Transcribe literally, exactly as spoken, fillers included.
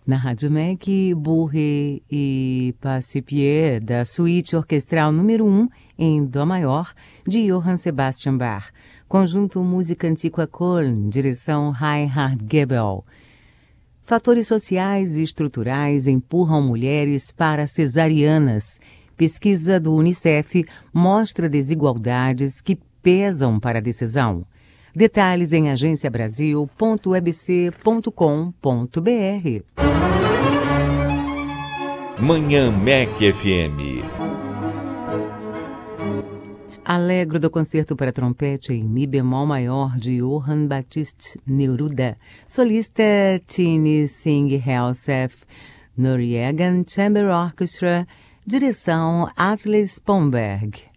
Na Rádio M E C, Bourrée e Passipier, da Suíte Orquestral número um, em Dó maior, de Johann Sebastian Bach. Conjunto Música Antiqua Köln, direção Reinhard Goebel. Fatores sociais e estruturais empurram mulheres para cesarianas. Pesquisa do Unicef mostra desigualdades que pesam para a decisão. Detalhes em agência brasil ponto e b c ponto com ponto b r. Manhã M E C F M. Allegro do concerto para trompete em Mi bemol maior de Johann Baptist Neruda. Solista Tine Singh Helseth. Norwegian Chamber Orchestra. Direção Atle Spomberg.